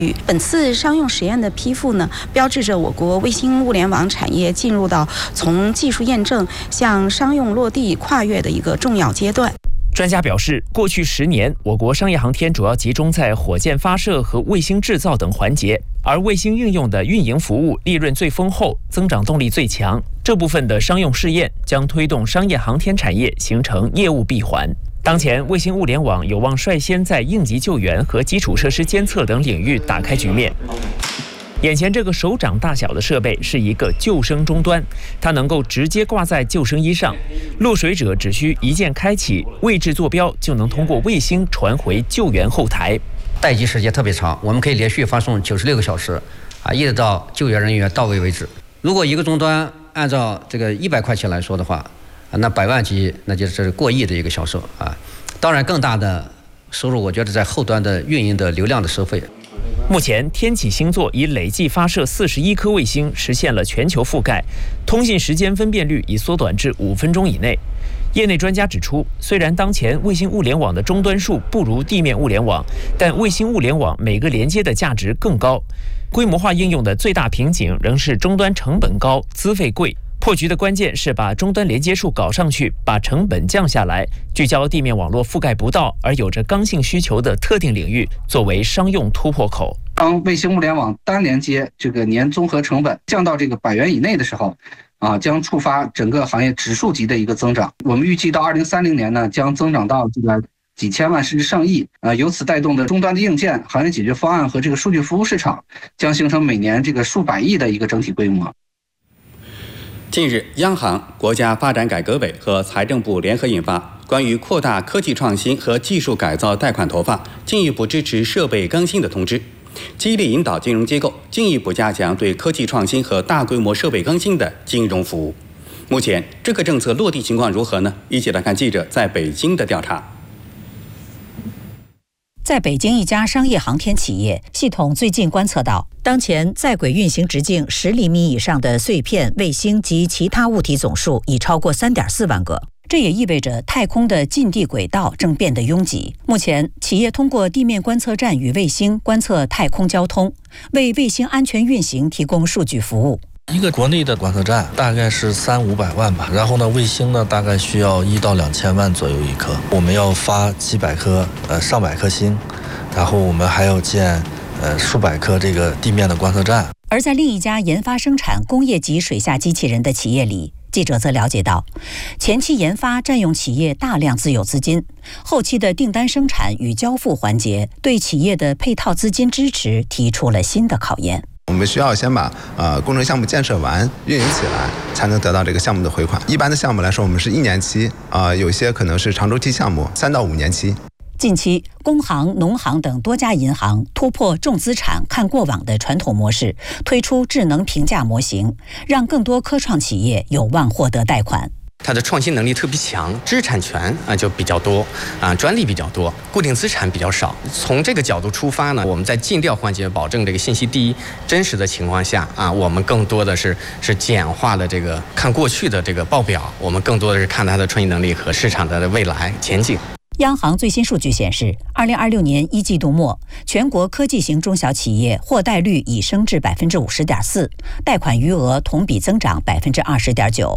本次商用实验的批复呢，标志着我国卫星物联网产业进入到从技术验证向商用落地跨越的一个重要阶段。 专家表示，过去10年，我国商业航天主要集中在火箭发射和卫星制造等环节，而卫星应用的运营服务利润最丰厚，增长动力最强。这部分的商用试验将推动商业航天产业形成业务闭环。当前，卫星物联网有望率先在应急救援和基础设施监测等领域打开局面。眼前这个手掌大小的设备是一个救生终端，它能够直接挂在救生衣上，落水者只需一键开启，位置坐标就能通过卫星传回救援后台。 待机时间特别长，我们可以连续发送96个小时，一直到救援人员到位为止。如果一个终端按照这个100块钱来说的话，那100万级那就是过亿的一个销售啊。当然，更大的收入我觉得在后端的运营的流量的收费。 目前，天启星座已累计发射41颗卫星，实现了全球覆盖，通信时间分辨率已缩短至5分钟以内。业内专家指出，虽然当前卫星物联网的终端数不如地面物联网，但卫星物联网每个连接的价值更高。规模化应用的最大瓶颈仍是终端成本高、资费贵。破局的关键是把终端连接数搞上去，把成本降下来，聚焦地面网络覆盖不到而有着刚性需求的特定领域，作为商用突破口。 当卫星物联网单连接这个年综合成本降到这个100元以内的时候，将触发整个行业指数级的一个增长。我们预计到2030年呢，将增长到这个几千万甚至上亿。由此带动的终端的硬件、行业解决方案和这个数据服务市场，将形成每年这个数百亿的一个整体规模。 近日，央行、国家发展改革委和财政部联合印发关于扩大科技创新和技术改造贷款投放，进一步支持设备更新的通知，激励引导金融机构进一步加强对科技创新和大规模设备更新的金融服务。目前，这个政策落地情况如何呢？一起来看记者在北京的调查。 在北京一家商业航天企业，系统最近观测到，当前在轨运行直径10厘米以上的碎片、卫星及其他物体总数已超过3.4万个。这也意味着太空的近地轨道正变得拥挤。目前，企业通过地面观测站与卫星观测太空交通，为卫星安全运行提供数据服务。 一个国内的观测站大概是300-500万吧，然后呢，卫星呢大概需要1到2000万左右一颗。我们要发几百颗、上百颗星，然后我们还要建数百颗这个地面的观测站。 而在另一家研发生产工业级水下机器人的企业里，记者则了解到，前期研发占用企业大量自有资金，后期的订单生产与交付环节对企业的配套资金支持提出了新的考验。 我们需要先把工程项目建设完、运营起来，才能得到这个项目的回款。一般的项目来说，我们是1年期，有些可能是长周期项目，3到5年期。 近期，工行、农行等多家银行突破重资产看过往的传统模式，推出智能评价模型，让更多科创企业有望获得贷款。 它的创新能力特别强，知识产权就比较多，专利比较多，固定资产比较少。从这个角度出发呢，我们在尽调环节保证这个信息第一、真实的情况下我们更多的是简化了这个看过去的这个报表，我们更多的是看它的创新能力和市场的未来前景。 央行最新数据显示，2026年1季度末，全国科技型中小企业获贷率已升至50.4%，贷款余额同比增长20.9%。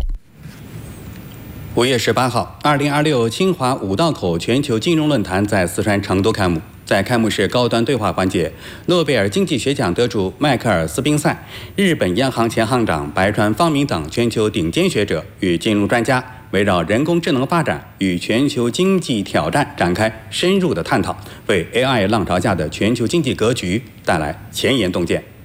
5月18号，2026清华五道口全球金融论坛在四川成都开幕。在开幕式高端对话环节，诺贝尔经济学奖得主迈克尔·斯宾塞、日本央行前行长白川方明等全球顶尖学者与金融专家围绕人工智能发展与全球经济挑战展开深入的探讨，为 AI 浪潮下的全球经济格局带来前沿洞见。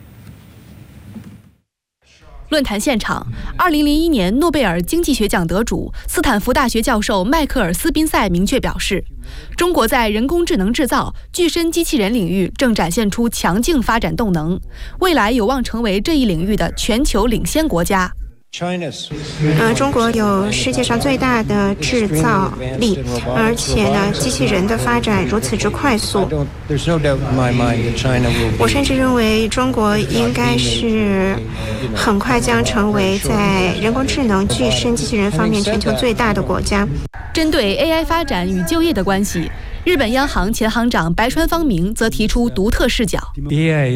论坛现场，2001年诺贝尔经济学奖得主、斯坦福大学教授迈克尔·斯宾塞明确表示，中国在人工智能制造、具身机器人领域正展现出强劲发展动能，未来有望成为这一领域的全球领先国家。 中国有世界上最大的制造力，而且呢，机器人的发展如此之快速。我甚至认为中国应该是很快将成为在人工智能、具身机器人方面全球最大的国家。 针对 AI 发展与就业的关系，日本央行前行长白川方明则提出独特视角。